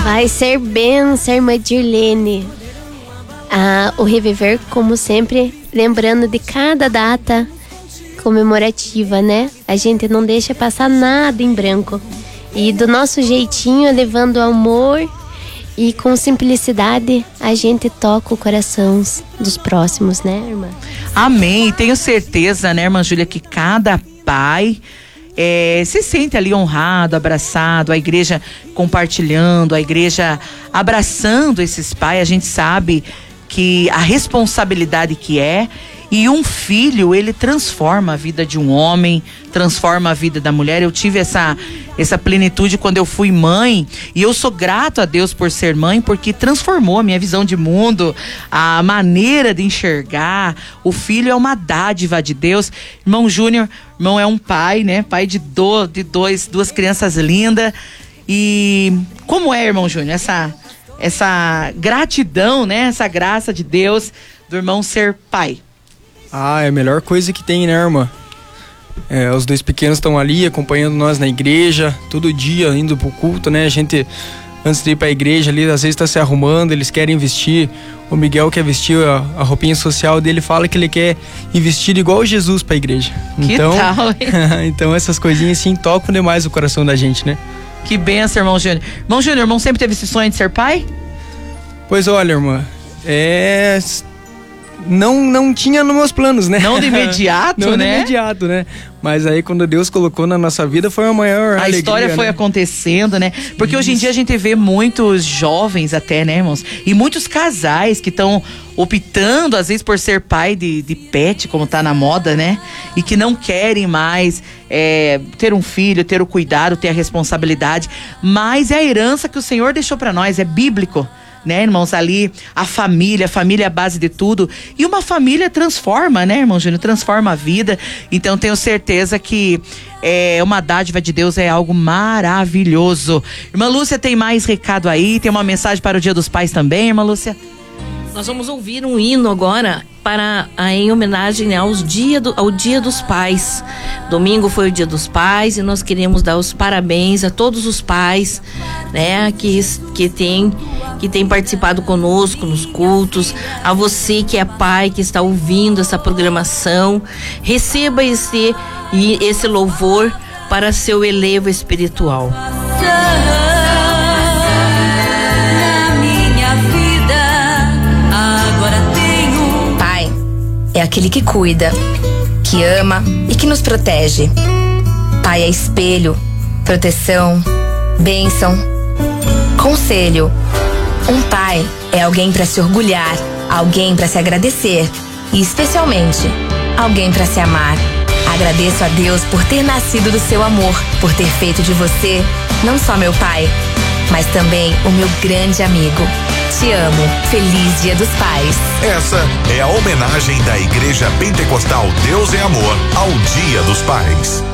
Vai ser bênção, irmã Dirlene. O Reviver, como sempre, lembrando de cada data comemorativa, né? A gente não deixa passar nada em branco. E do nosso jeitinho, levando amor e com simplicidade, a gente toca o coração dos próximos, né, irmã? Amém. Tenho certeza, né, irmã Júlia, que cada pai se sente ali honrado, abraçado, a igreja compartilhando, a igreja abraçando esses pais. A gente sabe que a responsabilidade que é, e um filho, ele transforma a vida de um homem, transforma a vida da mulher. Eu tive essa plenitude quando eu fui mãe, e eu sou grato a Deus por ser mãe, porque transformou a minha visão de mundo, a maneira de enxergar. O filho é uma dádiva de Deus. Irmão Júnior, irmão é um pai, né? Pai de duas crianças lindas. E como é, irmão Júnior, essa gratidão, né? Essa graça de Deus do irmão ser pai? É a melhor coisa que tem, né, irmã? Os dois pequenos estão ali acompanhando nós na igreja, todo dia indo pro culto, né? A gente, antes de ir pra igreja ali, às vezes tá se arrumando, eles querem vestir. O Miguel quer vestir a roupinha social dele, fala que ele quer ir vestido igual Jesus pra igreja. Que então, tal, hein? Então essas coisinhas assim tocam demais o coração da gente, né? Que benção, irmão Júnior. Irmão Júnior, irmão sempre teve esse sonho de ser pai? Pois olha, irmã, Não tinha nos meus planos, né? Não de imediato, não, né? Não de imediato, né? Mas aí quando Deus colocou na nossa vida foi a maior alegria. A história foi, né, acontecendo, né? Porque hoje em dia a gente vê muitos jovens até, né, irmãos? E muitos casais que estão optando, às vezes, por ser pai de pet, como tá na moda, né? E que não querem mais ter um filho, ter o cuidado, ter a responsabilidade. Mas é a herança que o Senhor deixou pra nós, é bíblico. Né, irmãos, ali a família é a base de tudo, e uma família transforma, né, irmão Júnior, transforma a vida. Então tenho certeza que uma dádiva de Deus, é algo maravilhoso. Irmã Lúcia, tem mais recado aí? Tem uma mensagem para o Dia dos Pais também, irmã Lúcia? Nós vamos ouvir um hino agora em homenagem ao Dia dos Pais. Domingo foi o Dia dos Pais e nós queremos dar os parabéns a todos os pais, né, que tem participado conosco nos cultos. A você que é pai, que está ouvindo essa programação, receba esse louvor para seu elevo espiritual. É aquele que cuida, que ama e que nos protege. Pai é espelho, proteção, bênção, conselho. Um pai é alguém para se orgulhar, alguém para se agradecer e, especialmente, alguém para se amar. Agradeço a Deus por ter nascido do seu amor, por ter feito de você não só meu pai, mas também o meu grande amigo. Te amo. Feliz Dia dos Pais. Essa é a homenagem da Igreja Pentecostal Deus é Amor ao Dia dos Pais.